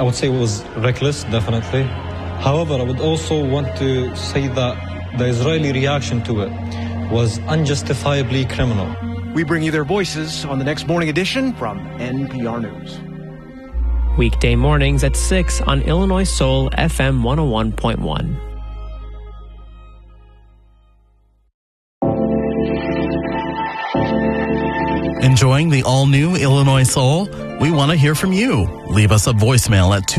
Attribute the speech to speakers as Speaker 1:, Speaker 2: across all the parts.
Speaker 1: I would say it was reckless, definitely. However, I would also want to say that the Israeli reaction to it was unjustifiably criminal.
Speaker 2: We bring you their voices on the next morning edition from NPR News.
Speaker 3: Weekday mornings at 6 on Illinois Soul FM 101.1.
Speaker 4: Enjoying the all-new Illinois Soul? We want to hear from you. Leave us a voicemail at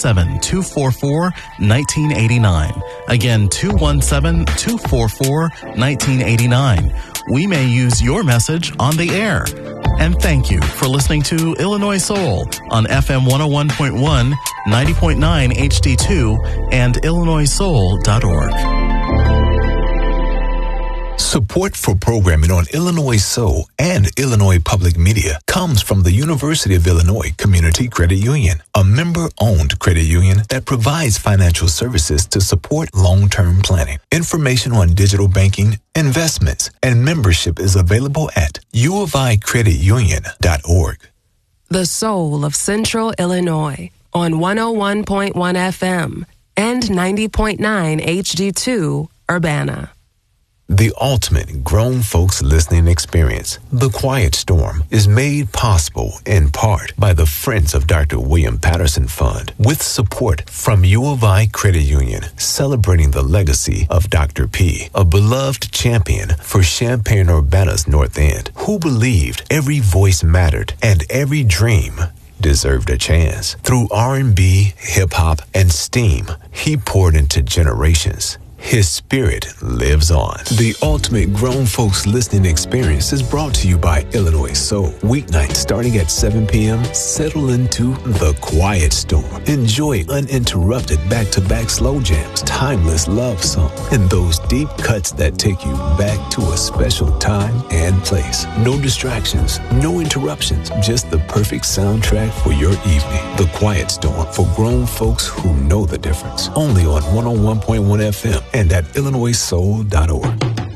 Speaker 4: 217-244-1989. Again, 217-244-1989. We may use your message on the air. And thank you for listening to Illinois Soul on FM 101.1, 90.9 HD2, and illinoissoul.org.
Speaker 5: Support for programming on Illinois Soul and Illinois Public Media comes from the University of Illinois Community Credit Union, a member-owned credit union that provides financial services to support long-term planning. Information on digital banking, investments, and membership is available at uoficreditunion.org.
Speaker 6: The soul of Central Illinois on 101.1 FM and 90.9 HD2 Urbana.
Speaker 5: The ultimate grown folks listening experience, The Quiet Storm, is made possible in part by the Friends of Dr. William Patterson Fund, with support from U of I Credit Union, celebrating the legacy of Dr. P, a beloved champion for Champaign-Urbana's North End, who believed every voice mattered and every dream deserved a chance. Through R&B, hip-hop, and steam, he poured into generations. His spirit lives on. The ultimate grown folks listening experience is brought to you by Illinois Soul. Weeknights starting at 7 p.m. Settle into The Quiet Storm. Enjoy uninterrupted back-to-back slow jams, timeless love songs, and those deep cuts that take you back to a special time and place. No distractions, no interruptions, just the perfect soundtrack for your evening. The Quiet Storm for grown folks who know the difference. Only on 101.1 FM and at illinoissoul.org.